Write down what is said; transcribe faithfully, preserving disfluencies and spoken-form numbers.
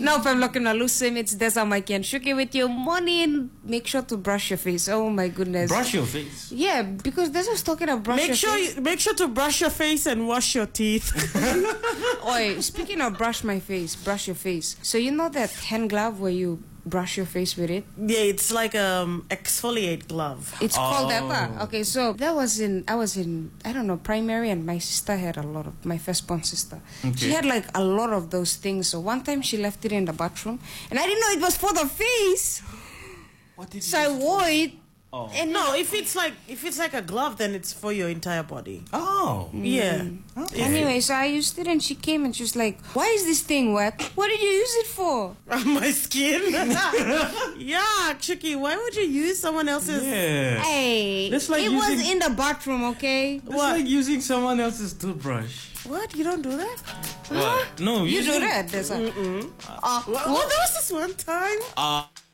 Now, if I'm looking at Lucy, it's Desa Mikey and Shuki with your morning. Make sure to brush your face. Oh my goodness. Brush your face. Yeah, because Desa was talking about brush Make your sure face. you, make sure to brush your face and wash your teeth. Oi, speaking of brush my face, brush your face. So you know that hand glove where you brush your face with it? Yeah, it's like um exfoliate glove. It's called Oh. that. Okay, so that was in I was in I don't know primary, and my sister had a lot of my firstborn sister. She Okay. had like a lot of those things. So one time she left it in the bathroom, and I didn't know it was for the face. What did So I wore it. Oh. And No, if it's like if it's like a glove, then it's for your entire body. Oh. Yeah. Okay. Anyway, so I used it, and she came and she was like, "Why is this thing wet? What did you use it for?" My skin. Yeah, Chucky, why would you use someone else's? Yeah. Hey, That's like it was using- in the bathroom, okay? It's What? like using someone else's toothbrush. What? You don't do that? What? No, You do using- that, Desa. Mm-mm. Uh, Well, well, there was this one time. Uh,